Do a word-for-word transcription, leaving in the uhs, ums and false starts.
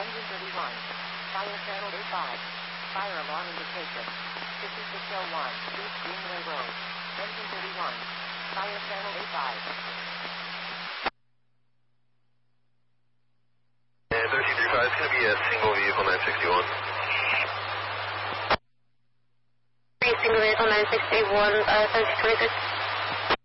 Engine thirty-one. Fire channel A five. Fire alarm indication. fifty-six oh one. East Greenway Road. Engine thirty-one. Fire channel A five. And thirteen thirty-five is going to be a single vehicle nine sixty-one. Single vehicle nine sixty-one, uh, thirteen twenty-six.